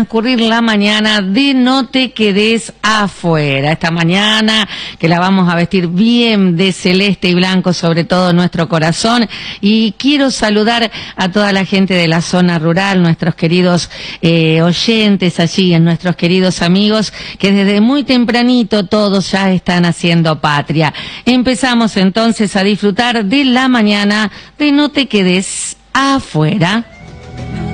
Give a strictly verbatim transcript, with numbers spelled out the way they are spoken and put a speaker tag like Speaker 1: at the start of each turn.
Speaker 1: transcurrir la mañana de No te quedes afuera. Esta mañana que la vamos a vestir bien de celeste y blanco, sobre todo nuestro corazón. Y quiero saludar a toda la gente de la zona rural, nuestros queridos eh, oyentes allí, en nuestros queridos amigos, que desde muy tempranito todos ya están haciendo patria. Empezamos entonces a disfrutar de la mañana de No te quedes afuera.